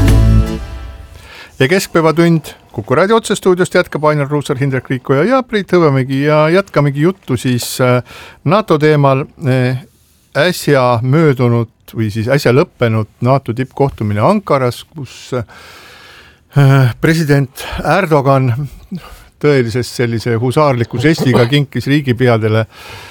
Ja keskpäevatund Kuku Raadio otsestuudiost jätkab Ainar Ruussaar, Hindrek Riikoja ja Priit Hõbemägi ja jätkamegi juttu siis NATO teemal. Äsja möödunud või siis äsja lõppenud NATO tippkohtumine Ankaras, kus president Erdogan tõelises sellise husaarliku žestiga kinkis riigipeadele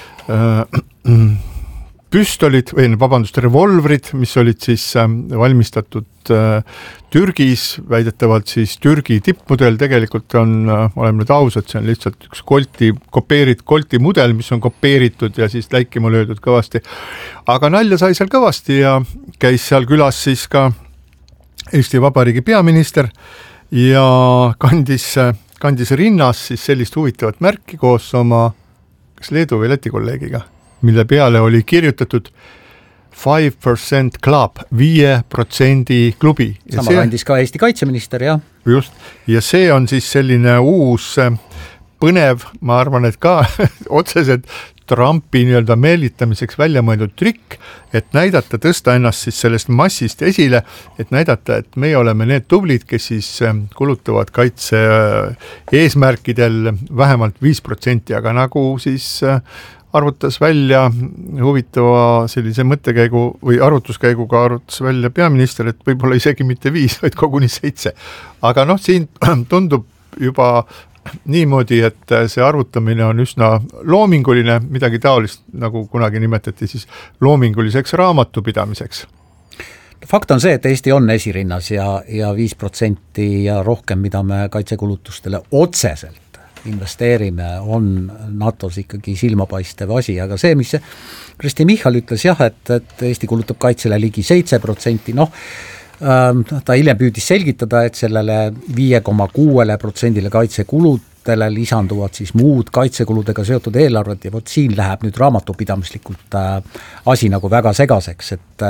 püstolid või vabandust, revolvrid, mis olid siis valmistatud Türgis, väidetavalt siis Türgi tippmudel, tegelikult on, oleme nüüd ausad, see on lihtsalt üks kolti, kopeerit, kolti mudel, mis on kopeeritud ja siis läikima löödud kõvasti. Aga nalja sai seal kõvasti ja käis seal külas siis ka Eesti Vabariigi peaminister ja kandis, kandis rinnas siis sellist huvitavat märki koos oma kas Leedu või Läti kolleegiga, mille peale oli kirjutatud five percent club, viie protsendi klubi. Sama see, kandis ka Eesti kaitseminister, jah. Just, ja see on siis selline uus põnev, ma arvan, et ka otseselt Trumpi nii-öelda meelitamiseks välja mõeldud trikk, et näidata, tõsta ennast siis sellest massist esile, et näidata, et meie oleme need tublid, kes siis kulutavad kaitse eesmärkidel vähemalt viis protsenti, aga nagu siis arvutas välja huvitava sellise mõttekäigu või arvutuskäiguga arvutas välja peaminister, et võib-olla isegi mitte viis, vaid koguni seitse. Aga noh, siin tundub juba niimoodi, et see arvutamine on üsna loominguline, midagi taolist, nagu kunagi nimetati siis loominguliseks raamatupidamiseks. Fakt on see, et Eesti on esirinnas ja, ja viis protsenti ja rohkem, mida me kaitsekulutustele otseselt investeerime, on NATOs ikkagi silmapaistev asi, aga see, mis Kristi Michal ütles jah, et, et Eesti kulutab kaitsele ligi seitse protsenti, noh, ta hiljem püüdis selgitada, et sellele viie koma kuus protsendile kaitsekuludele lisanduvad siis muud kaitsekuludega seotud eelarved ja vot siin läheb nüüd raamatupidamislikult asi nagu väga segaseks, et,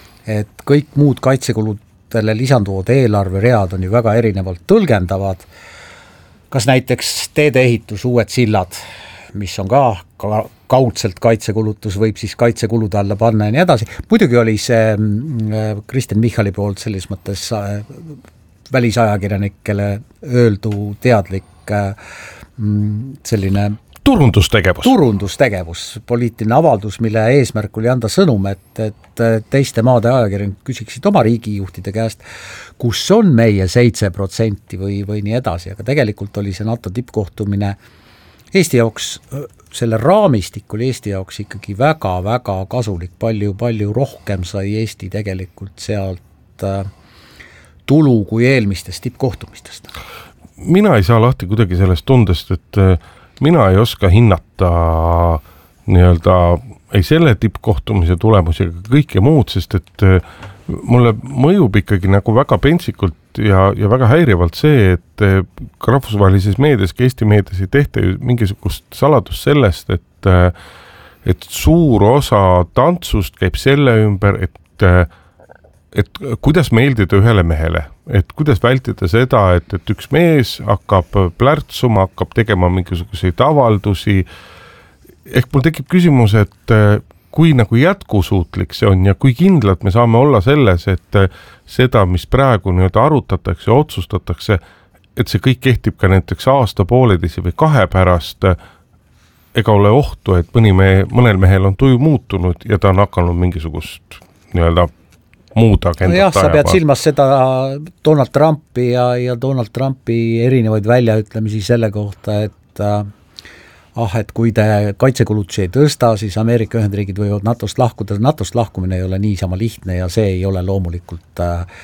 et kõik muud kaitsekuludele lisanduvad eelarveread on ju väga erinevalt tõlgendavad. Kas näiteks teedeehitus, uued sillad, mis on ka kaudselt kaitsekulutus, võib siis kaitsekulude alla panna ja nii edasi. Muidugi oli see Kristen Michali poolt selles mõttes välisajakirjanikele öeldu teadlik selline turundustegevus. turundustegevus, poliitiline avaldus, mille eesmärk oli anda sõnum, et, et teiste maade ajakirjanikud küsiksid oma riigijuhtide käest, kus on meie seitse protsenti või, või nii edasi, aga tegelikult oli see NATO tippkohtumine Eesti jaoks, selle raamistik oli Eesti jaoks ikkagi väga-väga kasulik, palju, palju rohkem sai Eesti tegelikult sealt tulu kui eelmistest tippkohtumistest. Mina ei saa lahti kuidagi sellest tundest, et mina ei oska hinnata nii-öelda ei selle tippkohtumise tulemusi ega kõike muud, sest et mulle mõjub ikkagi nagu väga pentsikult ja, ja väga häirivalt see, et ka rahvusvahelises meedias, ka Eesti meedias ei tehta ju mingisugust saladust sellest, et, et suur osa tantsust käib selle ümber, et et kuidas meeldida ühele mehele, et kuidas vältida seda, et, et üks mees hakkab plärtsuma, hakkab tegema mingisuguseid avaldusi. Ehk mul tekib küsimus, et kui nagu jätkusuutlik see on ja kui kindlalt me saame olla selles, et seda, mis praegu nii-öelda arutatakse ja otsustatakse, et see kõik kehtib ka näiteks aasta pooleteisi või kahe pärast, ega ole ohtu, et mõni mehe, mõnel mehel on tuju muutunud ja ta on hakanud mingisugust nii-öelda muud agendat no jah, sa pead silmas seda Donald Trumpi ja, ja Donald Trumpi erinevaid väljaütlemisi selle kohta, et ah, et kui te kaitsekulutusi ei tõsta, siis Ameerika Ühendriigid võivad NATOst lahkuda. NATOst lahkumine ei ole niisama lihtne ja see ei ole loomulikult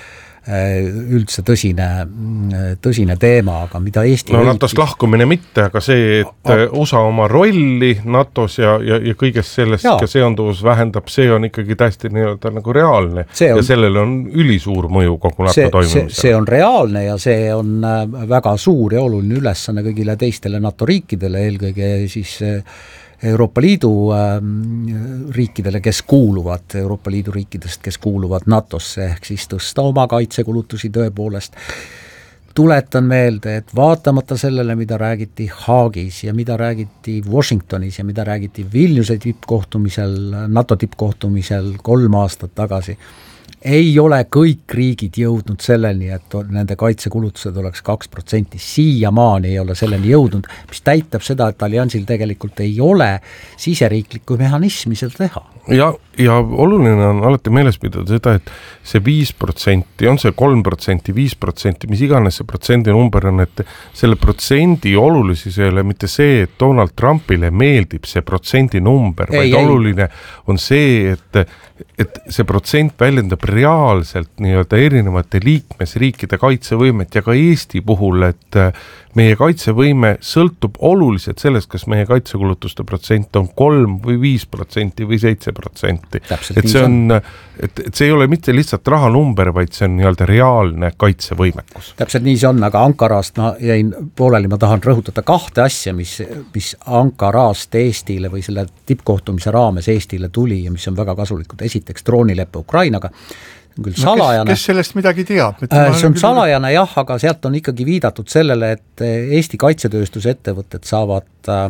üldse tõsine, tõsine teema, aga mida Eesti no NATOst lahkumine mitte, aga see, et a- U S A oma rolli NATOs ja, ja, ja kõigest sellest ja. Ka seonduvus vähendab, see on ikkagi täiesti nii-öelda nagu reaalne on, ja sellel on ülisuur mõju kogu NATO toimimisele. See, see on reaalne ja see on väga suur ja oluline ülesanne kõigile teistele NATO riikidele, eelkõige siis Euroopa Liidu äh, riikidele, kes kuuluvad, Euroopa Liidu riikidest, kes kuuluvad NATOsse, ehk siis tõsta oma kaitsekulutusi tõepoolest. Tuletan meelde, et vaatamata sellele, mida räägiti Haagis ja mida räägiti Washingtonis ja mida räägiti Vilniuse tippkohtumisel, NATO tippkohtumisel kolm aastat tagasi, ei ole kõik riigid jõudnud selleni, et nende kaitsekulutused oleks kaks protsenti. Siiamaani ei ole selleni jõudnud, mis täitab seda, et alliansil tegelikult ei ole siseriiklikku mehhanismi seda teha. Ja, ja oluline on alati meeles pidada seda, et see viis protsenti, on see kolm protsenti, viis protsenti, mis iganes see protsendi number on, et selle protsendi olulisus ei ole mitte see, et Donald Trumpile meeldib see protsendi number, ei, vaid ei. Oluline on see, et, et see protsent väljendab reaalselt nii-öelda erinevate liikmesriikide kaitsevõimet ja ka Eesti puhul, et meie kaitsevõime sõltub oluliselt sellest, kas meie kaitsekulutuste protsent on kolm või viis protsenti või seitse protsenti. Et see on, et, et see ei ole mitte lihtsalt rahanumber, vaid see on nii-öelda reaalne kaitsevõimekus. Täpselt nii see on, aga Ankarast ma jäin pooleli, ma tahan rõhutada kahte asja, mis, mis Ankarast Eestile või selle tippkohtumise raames Eestile tuli ja mis on väga kasulikud. Esiteks droonileppe Ukrainaga, küll no, salajane. Kes, kes sellest midagi teab? See on salajane jah, aga sealt on ikkagi viidatud sellele, et Eesti kaitsetööstusettevõtted saavad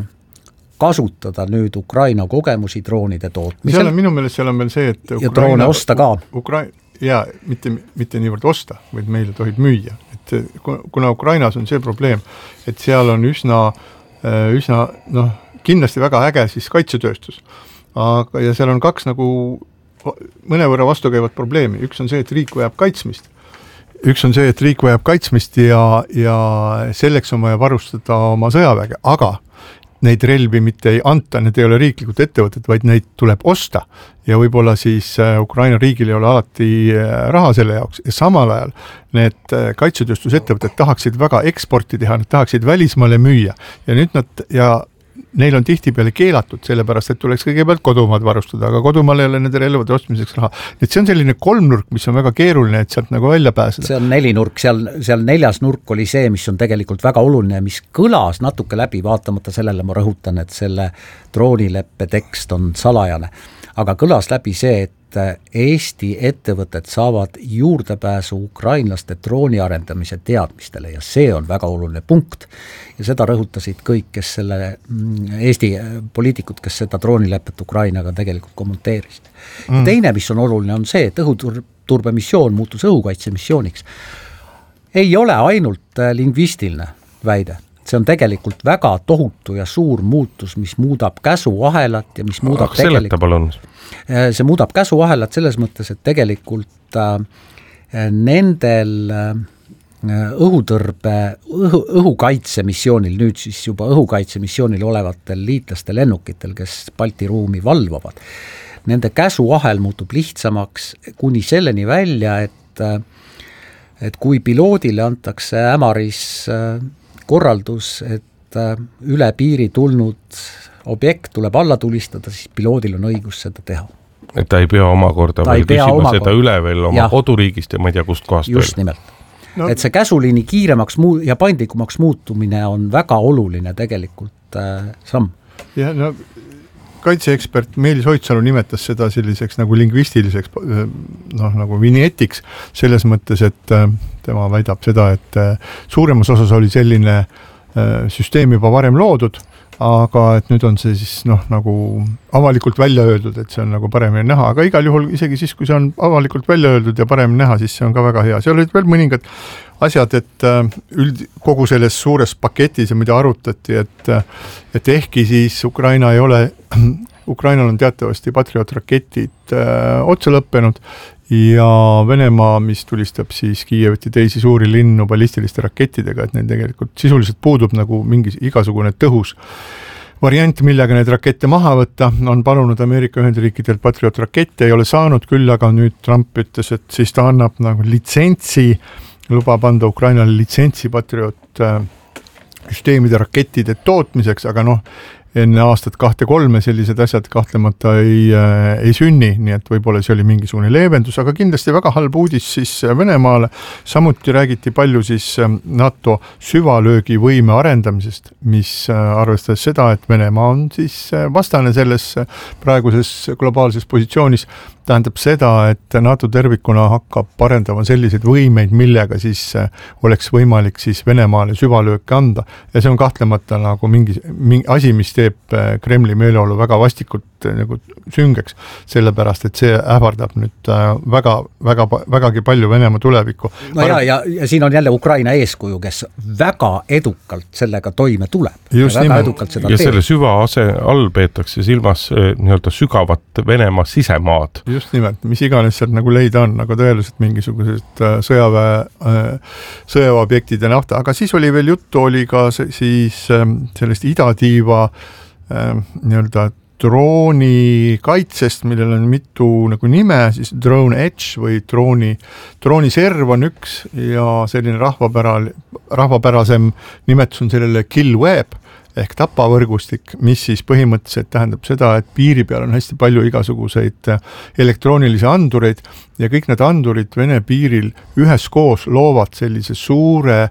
kasutada nüüd Ukraina kogemusi droonide tootmisel. Seal on minu meelest, seal on veel see, et ja Ukraina, droone osta ka. Ukra- ja mitte, mitte niivõrd osta, vaid meile tohib müüa. Et kuna Ukrainas on see probleem, et seal on üsna, üsna noh, kindlasti väga äge siis kaitsetööstus. Aga, ja seal on kaks nagu mõnevõrra vastukäivat probleemi. Üks on see, et riik vajab kaitsmist. Üks on see, et riik vajab kaitsmist ja, ja selleks on vaja varustada oma sõjaväge, aga neid relvi mitte ei anta, need ei ole riiklikud ettevõtted, vaid neid tuleb osta ja võib-olla siis Ukraina riigil ei ole alati raha selle jaoks ja samal ajal need kaitsetööstusettevõtted tahaksid väga eksporti teha, nad tahaksid välismaale müüa ja nüüd nad ja neil on tihtipeale keelatud, sellepärast, et tuleks kõigepealt kodumaad varustada, aga kodumaal ei ole nende relvade ostmiseks raha. Et see on selline kolmnurk, mis on väga keeruline, et sealt nagu välja pääseda. See on nelinurk, seal, seal neljas nurk oli see, mis on tegelikult väga oluline, mis kõlas natuke läbi, vaatamata sellele ma rõhutan, et selle droonileppe tekst on salajane, aga kõlas läbi see, et Eesti ettevõtted saavad juurdepääsu ukrainlaste drooni arendamise teadmistele ja see on väga oluline punkt ja seda rõhutasid kõik, kes selle Eesti poliitikud, kes seda droonilepet Ukrainaga tegelikult kommenteerisid. Mm. Teine, mis on oluline, on see, et õhuturbemissioon muutus õhukaitsemissiooniks ei ole ainult lingvistiline väide. See on tegelikult väga tohutu ja suur muutus, mis muudab käsuahelat ja mis muudab ah, tegelikult, see muudab käsuahelat selles mõttes, et tegelikult äh, nendel äh, õhutõrbe, õhu, õhukaitsemissioonil, nüüd siis juba õhukaitsemissioonil olevatel liitlaste lennukitel, kes Balti ruumi valvavad, nende käsuahel muutub lihtsamaks kuni selleni välja, et, et kui piloodile antakse ämaris äh, korraldus, et üle piiri tulnud objekt tuleb alla tulistada, siis piloodil on õigus seda teha. Et ta ei pea omakorda ta veel küsima omakorda. seda üle veel oma ja. koduriigist ja ma ei tea kust kohast just veel. Nimelt. No. Et see käsuliini kiiremaks muu- ja paindlikumaks muutumine on väga oluline tegelikult äh, samm. Ja no kaitseekspert Meelis Oitsalu nimetas seda selliseks nagu lingvistiliseks noh, nagu vinjetiks selles mõttes, et tema väidab seda, et suuremas osas oli selline süsteem juba varem loodud, aga et nüüd on see siis noh, nagu avalikult välja öeldud, et see on nagu paremini näha, aga igal juhul isegi siis, kui see on avalikult välja öeldud ja paremini näha, siis see on ka väga hea. See olid veel mõningad asjad, et üld, kogu selles suures paketis ja mida arutati, et, et ehkki siis Ukraina ei ole, Ukrainal on teatavasti Patriot-raketid äh, otsa lõppenud ja Venemaa, mis tulistab siis Kiievit ja teisi suuri linnu ballistiliste rakettidega, et neil tegelikult sisuliselt puudub nagu mingi igasugune tõhus variant, millega need rakette maha võtta, on palunud Ameerika Ühendriikidelt Patriot-rakette, ei ole saanud, küll aga nüüd Trump ütles, et siis ta annab nagu litsentsi, lubab anda Ukrainale litsentsi Patriot süsteemide rakettide tootmiseks, aga noh, enne aastat kahte kolme sellised asjad kahtlemata ei, ei sünni, nii et võib-olla see oli mingisugune leevendus, aga kindlasti väga halb uudis siis Venemaale. Samuti räägiti palju siis NATO süvalöögivõime arendamisest, mis arvestades seda, et Venemaa on siis vastane selles praeguses globaalses positsioonis, tähendab seda, et NATO tervikuna hakkab parendama selliseid võimeid, millega siis oleks võimalik siis Venemaale süvalööke anda. Ja see on kahtlemata nagu mingi, mingi asi, mis teeb Kremli meeleolu väga vastikult nagu süngeks, sellepärast, et see ähvardab nüüd väga, väga, vägagi palju Venemaa tulevikku. No ja, ja, ja siin on jälle Ukraina eeskuju, kes väga edukalt sellega toime tuleb. Just ja, ja teeb. Selle süva ase all peetakse silmas nii-öelda sügavat Venemaa sisemaad. Just nimelt, mis iganes sealt nagu leida on, nagu tõeliselt mingisugused sõjaväe, sõjaväeobjektid ja nafta, aga siis oli veel juttu, oli ka siis sellest idatiiva nii-öelda drooni kaitsest, millel on mitu nagu nime, siis Drone Edge või drooni, drooniserv on üks ja selline rahvapäral, rahvapärasem nimetus on sellele Kill Web ehk tapavõrgustik, mis siis põhimõtteliselt tähendab seda, et piiri peal on hästi palju igasuguseid elektroonilisi andureid ja kõik need andurid Vene piiril üheskoos loovad sellise suure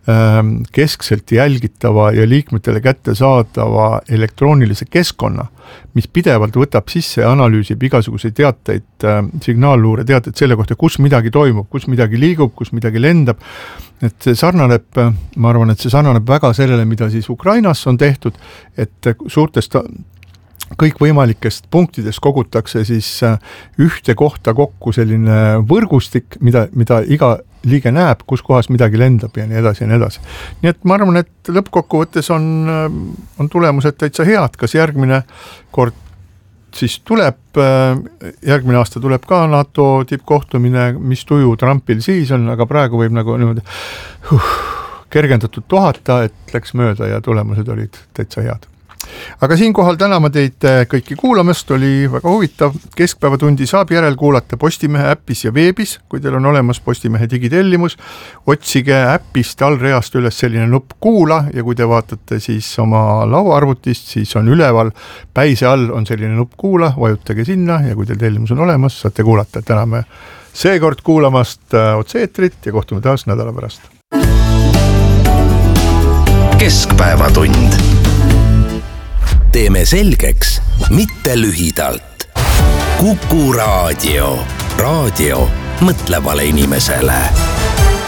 keskselt jälgitava ja liikmetele kätte saadava elektroonilise keskkonna, mis pidevalt võtab sisse ja analüüsib igasuguseid teateid, signaalluure teateid selle kohta, kus midagi toimub, kus midagi liigub, kus midagi lendab. Et see sarnaneb, ma arvan, et see sarnaneb väga sellele, mida siis Ukrainas on tehtud, et suurtest kõikvõimalikest punktidest kogutakse siis ühte kohta kokku selline võrgustik, mida, mida iga liige näeb, kus kohas midagi lendab ja nii edasi ja nii edasi. Nii et ma arvan, et lõppkokkuvõttes on, on tulemused täitsa head, kas järgmine kord siis tuleb, järgmine aasta tuleb ka NATO tippkohtumine, mis tuju Trumpil siis on, aga praegu võib nagu niimoodi huh, kergendatud tuhata, et läks mööda ja tulemused olid täitsa head. Aga siinkohal täname teid kõiki kuulamast, oli väga huvitav. Keskpäevatundi saab järel kuulata Postimehe äppis ja veebis, kui teil on olemas Postimehe digitellimus. Otsige äppist allreast üles selline nupp kuula ja kui te vaatate siis oma lauaarvutist, siis on üleval päise all on selline nupp kuula, vajutage sinna ja kui teil tellimus on olemas, saate kuulata. Täname seekord kuulamast otse-eetrit ja kohtume taas nädala pärast. Keskpäevatund. Teeme selgeks, mitte lühidalt. Kuku Raadio. Raadio mõtlevale inimesele.